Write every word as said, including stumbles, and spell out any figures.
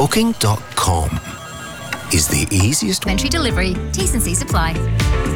Booking dot com is the easiest Entry delivery. T's and C's apply.